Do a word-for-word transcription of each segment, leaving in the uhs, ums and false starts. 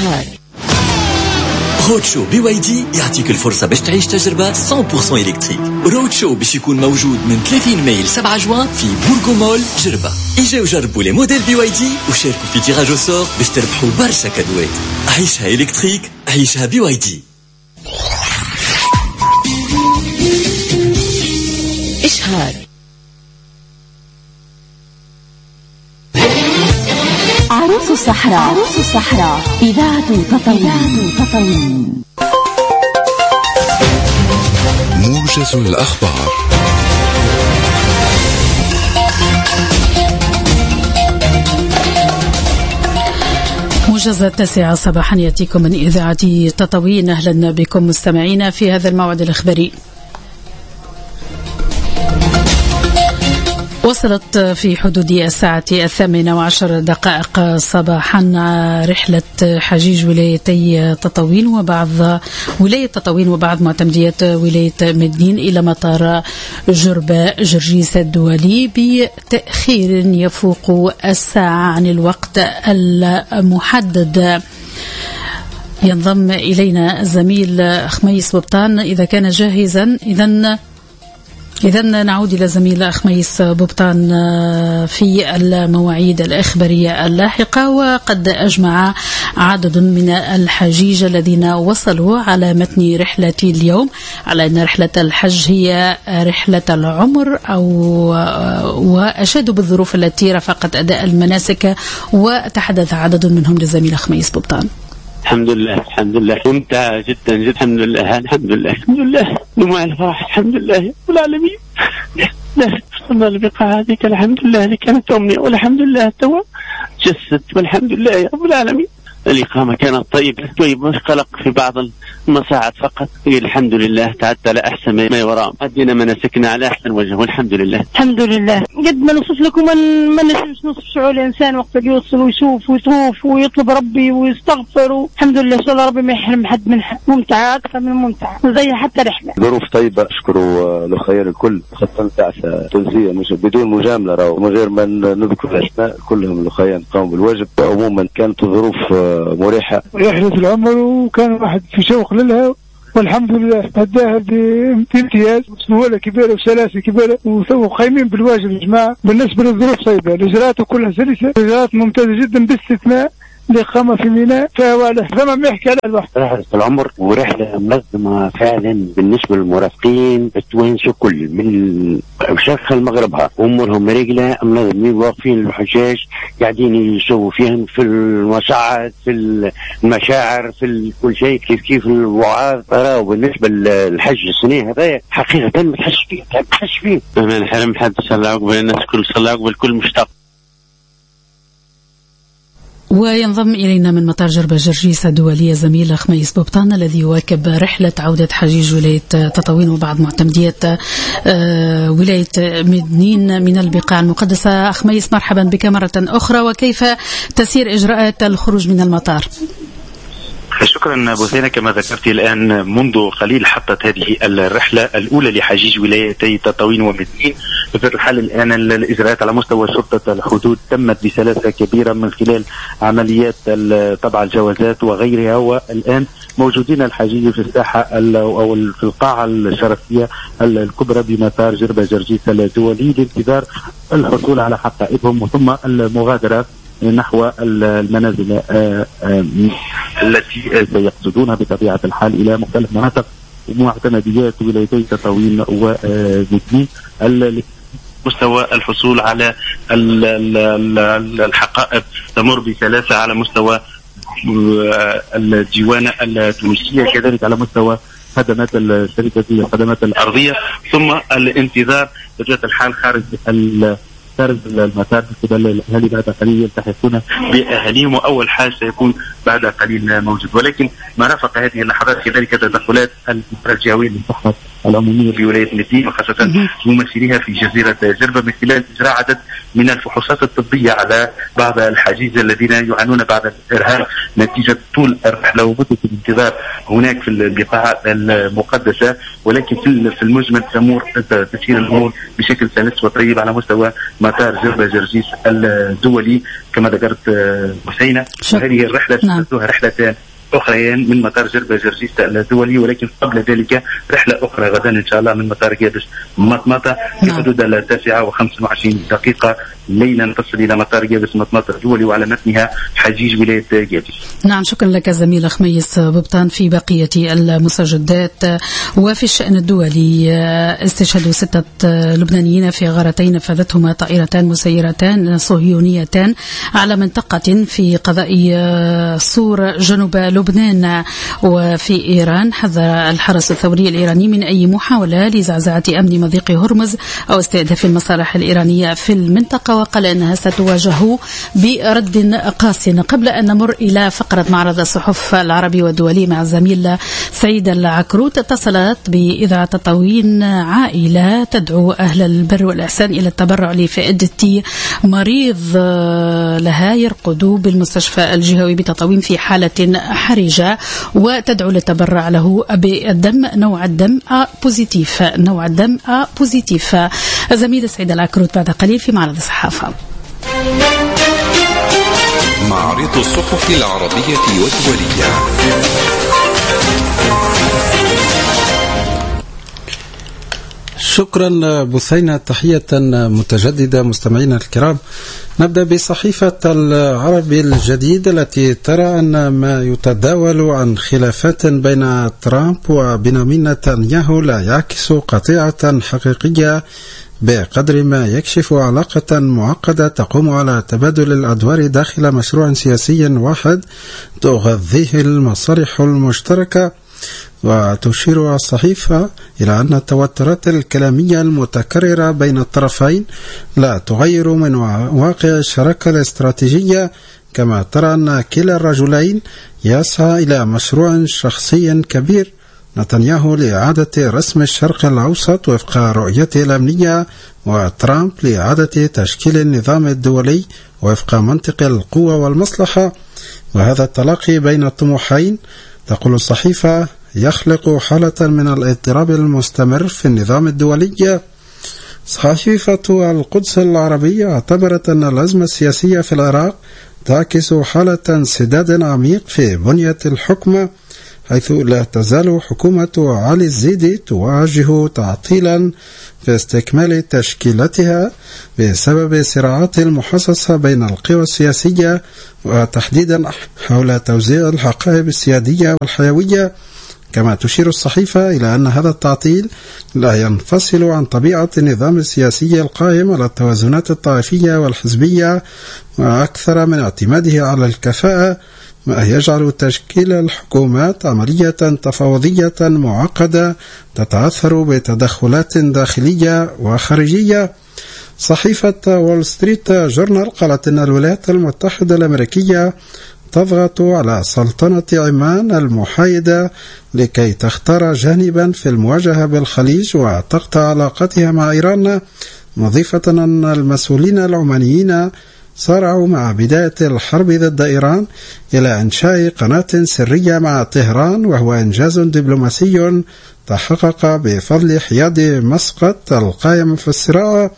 إشهار. رود شو بي واي دي يعطيك الفرصة باش تعيش تجربة مية بالمية إلكتريك. رود شو باش يكون موجود من ثلاثين ماي ل سبعة جوان في بورغو مول جربة. اجاو جربوا لي موديل بي واي دي وشاركوا في تيراج او سور باش تربحوا برشا كادوات. عيشها إلكتريك، عيشها بي واي دي. إشهار. عروس الصحراء. عروس الصحراء إذاعة تطاوين. تطاوين. موجز الأخبار. موجز التاسعة صباحا يأتيكم من إذاعة تطاوين. أهلا بكم مستمعينا في هذا الموعد الإخباري. وصلت في حدود الساعة الثامنة وعشر دقائق صباحا رحلة حجيج ولايتي تطاوين وبعض ولاية تطاوين وبعض معتمديات ولاية مدنين إلى مطار جربة جرجيس الدولي بتأخير يفوق الساعة عن الوقت المحدد. ينضم إلينا الزميل خميس بوبطان إذا كان جاهزا. إذن إذا نعود إلى زميل خميس بوبطان في المواعيد الإخبارية اللاحقة. وقد أجمع عدد من الحجيج الذين وصلوا على متن رحلة اليوم على أن رحلة الحج هي رحلة العمر أو وأشادوا بالظروف التي رافقت أداء المناسك. وتحدث عدد منهم للزميل خميس بوبطان. الحمد لله الحمد لله ممتع جدا جدا الحمد لله الحمد لله الحمد لله دموع الفرح الحمد لله رب العالمين. لا وصلنا للبقاع هذيك الحمد لله اللي كانت أمنية والحمد لله توا جسد والحمد لله رب العالمين. الإقامة كانت طيبة طيب مش قلق في بعض المساعد فقط. الحمد لله تعدى على أحسن ما يورام. أدينا مناسكنا على أحسن وجه والحمد لله الحمد لله. قد ما نوصف لكم ما نجمش نوصف شعور الإنسان وقت اللي يوصل ويشوف ويطوف ويطلب ربي ويستغفر. الحمد لله إن شاء الله ربي ما يحرم حد منها. ممتعة أكثر من ممتعة زي حتى رحلة. ظروف طيبة أشكروا للخير الكل خاصة بعثة تونسية مش بدون مجاملة راو من غير ما نذكر الأسماء كلهم الخيان قاموا بالواجب. عموما كانت الظروف مريحة رحلة العمر وكان واحد في شوق لها والحمد لله هداها بامتياز. سهولة كبيرة وسلاسة كبيرة وقايمين بالواجب يا جماعة. بالنسبة للظروف طيبة الإجراءات كلها سلسة إجراءات ممتازة جدا باستثناء الإقامة في ميناء فوالا فما ما يحكي على الواحد. رحلة العمر ورحلة منظمة فعلا بالنسبة للمرافقين التوانسة كل من شرق المغربها أمورهم رجلة منظمين واقفين الحجاج قاعدين يسووا فيهم في المصاعد في المشاعر في كل شيء كيف كيف الوعاظ. ترى بالنسبة للحج السنة هذا حقيقة ما تحس فيه ما تحس فيه ما نحرم حد. صلى عقبال الناس كل صلى عقبال كل مشتاق. وينضم إلينا من مطار جربة جرجيس الدولية زميل خميس بوبطان الذي يواكب رحلة عودة حجيج ولاية تطاوين وبعض معتمديات ولاية مدنين من البقاع المقدسة. خميس مرحبا بك مرة أخرى. وكيف تسير إجراءات الخروج من المطار؟ شكرا بوثينة. كما ذكرت الآن منذ قليل حطت هذه الرحلة الأولى لحجيج ولايتي تطاوين ومدنين. في الحال الآن الإجراءات على مستوى شرطة الحدود تمت بسلاسة كبيرة من خلال عمليات طبع الجوازات وغيرها. والآن موجودين الحجيج في الساحة أو في القاعة الشرفية الكبرى بمطار جربة جرجيس الدولي لانتظار الحصول على حقائبهم ثم المغادرة نحو المنازل التي سيقصدونها بطبيعة الحال إلى مختلف مناطق معتمديات ولايتي تطاوين ومدنين مستوى الحصول على الحقائب تمر بسلاسة على مستوى الديوانة التونسية كذلك على مستوى خدمات الشركة الخدمات الأرضية ثم الانتظار بطبيعة الحال خارج خارج المطار قبل الأهالي بعد قليل يلتحقون بأهاليهم. وأول حاجة سيكون بعد قليل موجود. ولكن ما رافق هذه اللحظات كذلك تدخلات المرجعوين لصحة العمومية بولاية مدين وخاصة ممثليها في جزيرة جربة من خلال إجراء عدد من الفحوصات الطبية على بعض الحجيج الذين يعانون بعد الإرهاق نتيجة طول الرحلة ومدة الانتظار هناك في البقاع المقدسة. ولكن في المجمل تمر تسير الأمور بشكل سلس وطيب على مستوى مطار جربة جرجيس الدولي كما ذكرت حسينة. وهذه الرحلة ستكون رحلتان أخريان من مطار جربة جرجيس الدولي، ولكن قبل ذلك رحلة أخرى غدا إن شاء الله من مطار جابس مطمطة في حدود التاسعة وخمس وعشرين دقيقة ليلا تصل إلى مطار جابس مطمطة الدولي وعلى متنها حجيج ولاية جابس. نعم، شكرا لك زميل خميس ببطان. في بقية المستجدات وفي الشأن الدولي، استشهدوا ستة لبنانيين في غارتين نفذتهما طائرتان مسيرتان صهيونيتان على منطقة في قضاء صور جنوب لبنان. وفي إيران حذر الحرس الثوري الإيراني من أي محاولة لزعزعة أمن مضيق هرمز أو استهداف المصالح الإيرانية في المنطقة، وقال أنها ستواجه برد قاس. قبل أن نمر إلى فقرة معرض الصحف العربي والدولي مع الزميل سعيد العكروت، اتصلت بإذاعة تطاوين عائلة تدعو أهل البر والإحسان إلى التبرع لفائدة مريض لها يرقد بالمستشفى الجهوي بتطاوين في حالة حرجة، وتدعو للتبرع له بالدم نوع الدم أ بوزيتيف نوع الدم أ بوزيتيف. الزميل سعيد العكروت بعد قليل في معرض الصحافة. معرض الصحف العربية والدولية. شكرا بثينة، تحية متجددة مستمعينا الكرام. نبدأ بصحيفة العربي الجديد التي ترى أن ما يتداول عن خلافات بين ترامب وبنيامين نتنياهو لا يعكس قطيعة حقيقية بقدر ما يكشف علاقة معقدة تقوم على تبادل الأدوار داخل مشروع سياسي واحد تغذيه المصالح المشتركة. وتشير الصحيفة إلى أن التوترات الكلامية المتكررة بين الطرفين لا تغير من واقع الشراكة الاستراتيجية، كما ترى أن كلا الرجلين يسعى إلى مشروع شخصي كبير، نتنياهو لإعادة رسم الشرق الأوسط وفق رؤيته الأمنية، وترامب لإعادة تشكيل النظام الدولي وفق منطق القوة والمصلحة. وهذا التلاقي بين الطموحين، تقول الصحيفة، يخلق حالة من الاضطراب المستمر في النظام الدولي. صحيفة القدس العربية اعتبرت أن الأزمة السياسية في العراق تعكس حالة انسداد عميق في بنية الحكم، حيث لا تزال حكومة علي الزيدي تواجه تعطيلا في استكمال تشكيلتها بسبب صراعات المحصصة بين القوى السياسية، وتحديدا حول توزيع الحقائب السيادية والحيوية. كما تشير الصحيفة إلى أن هذا التعطيل لا ينفصل عن طبيعة النظام السياسي القائم على التوازنات الطائفية والحزبية، وأكثر من اعتماده على الكفاءة، ما يجعل تشكيل الحكومات عملية تفاوضية معقدة تتأثر بتدخلات داخلية وخارجية. صحيفة وول ستريت جورنال قالت أن الولايات المتحدة الأمريكية تضغط على سلطنة عمان المحايدة لكي تختار جانبا في المواجهة بالخليج وتقطع علاقتها مع إيران، مضيفة أن المسؤولين العمانيين صارعوا مع بداية الحرب ضد إيران إلى إنشاء قناة سرية مع طهران، وهو إنجاز دبلوماسي تحقق بفضل حياد مسقط القائم في الصراع.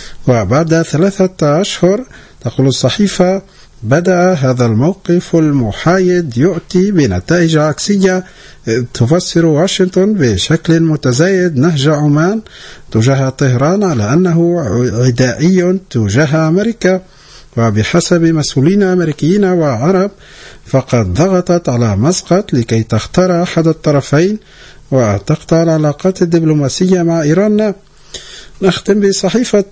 وبعد ثلاثة أشهر، تقول الصحيفة، بدأ هذا الموقف المحايد يؤتي بنتائج عكسية، تفسر واشنطن بشكل متزايد نهج عمان تجاه طهران على أنه عدائي تجاه أمريكا. وبحسب مسؤولين أمريكيين وعرب، فقد ضغطت على مسقط لكي تختار أحد الطرفين وتقطع العلاقات الدبلوماسية مع إيران. نختم بصحيفة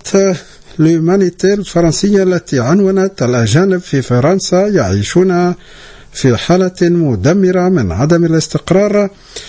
لومانيتي الفرنسية التي عنونت الأجانب في فرنسا يعيشون في حالة مدمرة من عدم الاستقرار.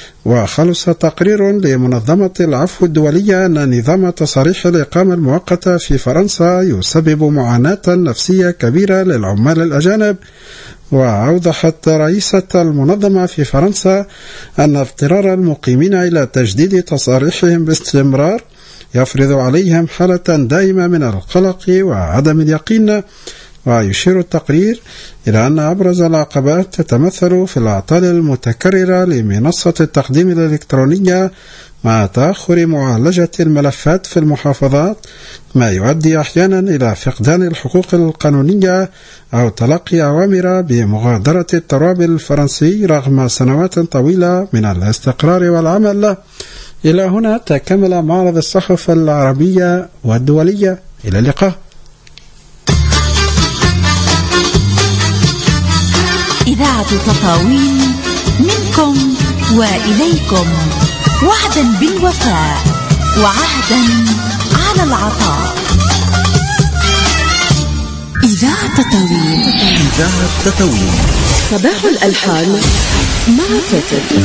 وخلص تقرير لمنظمة العفو الدولية أن نظام تصاريح الإقامة المؤقتة في فرنسا يسبب معاناة نفسية كبيرة للعمال الأجانب. وأوضحت رئيسة المنظمة في فرنسا أن اضطرار المقيمين إلى تجديد تصاريحهم باستمرار يفرض عليهم حالة دائمة من القلق وعدم اليقين. ويشير التقرير إلى أن أبرز العقبات تتمثل في الأعطال المتكررة لمنصة التقديم الإلكترونية مع تأخر معالجة الملفات في المحافظات، ما يؤدي أحيانا إلى فقدان الحقوق القانونية أو تلقي أوامر بمغادرة التراب الفرنسي رغم سنوات طويلة من الاستقرار والعمل. إلى هنا تكمل معرض الصحف العربية والدولية. إلى اللقاء. إذاعة تطاوين منكم وإليكم، وعدا بالوفاء وعهدا على العطاء. إذاعة تطاوين. إذاعة تطاوين. صباح الألحان مع فتن.